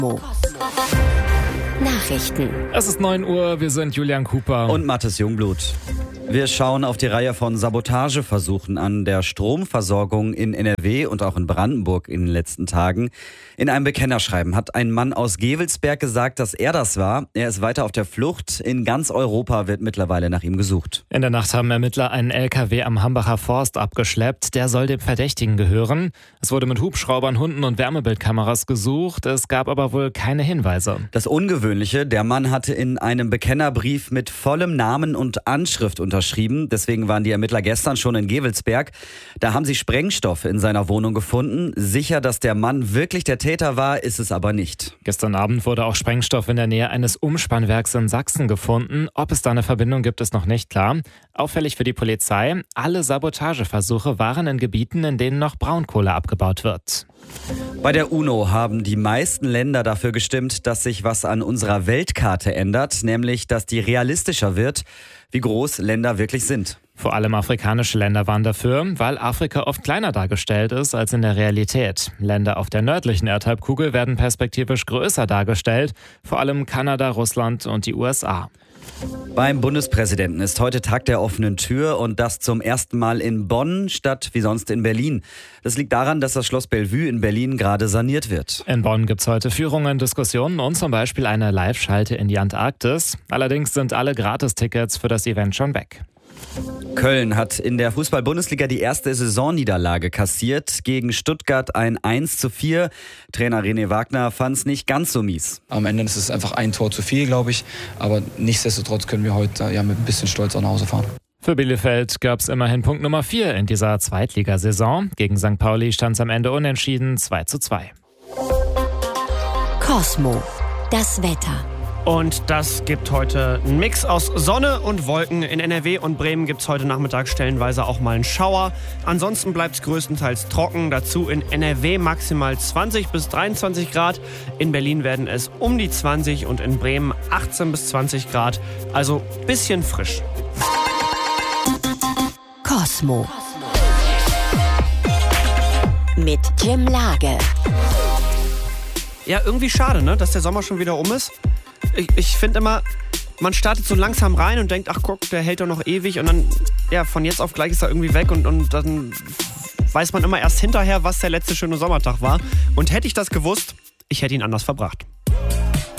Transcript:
Nachrichten. Es ist 9 Uhr, wir sind Julian Cooper und Mathis Jungblut. Wir schauen auf die Reihe von Sabotageversuchen an der Stromversorgung in NRW und auch in Brandenburg in den letzten Tagen. In einem Bekennerschreiben hat ein Mann aus Gevelsberg gesagt, dass er das war. Er ist weiter auf der Flucht. In ganz Europa wird mittlerweile nach ihm gesucht. In der Nacht haben Ermittler einen LKW am Hambacher Forst abgeschleppt. Der soll dem Verdächtigen gehören. Es wurde mit Hubschraubern, Hunden und Wärmebildkameras gesucht. Es gab aber wohl keine Hinweise. Das Ungewöhnliche, der Mann hatte in einem Bekennerbrief mit vollem Namen und Anschrift unterschrieben. Deswegen waren die Ermittler gestern schon in Gevelsberg. Da haben sie Sprengstoff in seiner Wohnung gefunden. Sicher, dass der Mann wirklich der Täter war, ist es aber nicht. Gestern Abend wurde auch Sprengstoff in der Nähe eines Umspannwerks in Sachsen gefunden. Ob es da eine Verbindung gibt, ist noch nicht klar. Auffällig für die Polizei, alle Sabotageversuche waren in Gebieten, in denen noch Braunkohle abgebaut wird. Bei der UNO haben die meisten Länder dafür gestimmt, dass sich was an unserer Weltkarte ändert, nämlich dass die realistischer wird, wie groß Länder wirklich sind. Vor allem afrikanische Länder waren dafür, weil Afrika oft kleiner dargestellt ist als in der Realität. Länder auf der nördlichen Erdhalbkugel werden perspektivisch größer dargestellt, vor allem Kanada, Russland und die USA. Beim Bundespräsidenten ist heute Tag der offenen Tür und das zum ersten Mal in Bonn statt wie sonst in Berlin. Das liegt daran, dass das Schloss Bellevue in Berlin gerade saniert wird. In Bonn gibt es heute Führungen, Diskussionen und zum Beispiel eine Live-Schalte in die Antarktis. Allerdings sind alle Gratistickets für das Event schon weg. Köln hat in der Fußball-Bundesliga die erste Saisonniederlage kassiert. Gegen Stuttgart ein 1:4. Trainer René Wagner fand es nicht ganz so mies. Am Ende ist es einfach ein Tor zu viel, glaube ich. Aber nichtsdestotrotz können wir heute mit ein bisschen Stolz auch nach Hause fahren. Für Bielefeld gab es immerhin Punkt Nummer 4 in dieser Zweitligasaison. Gegen St. Pauli stand es am Ende unentschieden 2:2. Cosmo, das Wetter. Und das gibt heute einen Mix aus Sonne und Wolken. In NRW und Bremen gibt es heute Nachmittag stellenweise auch mal einen Schauer. Ansonsten bleibt es größtenteils trocken. Dazu in NRW maximal 20 bis 23 Grad. In Berlin werden es um die 20 und in Bremen 18 bis 20 Grad. Also ein bisschen frisch. Cosmo. Mit Jim Lage. Ja, irgendwie schade, ne, dass der Sommer schon wieder um ist. Ich finde immer, man startet so langsam rein und denkt, ach guck, der hält doch noch ewig und dann, ja, von jetzt auf gleich ist er irgendwie weg und dann weiß man immer erst hinterher, was der letzte schöne Sommertag war. Und hätte ich das gewusst, ich hätte ihn anders verbracht.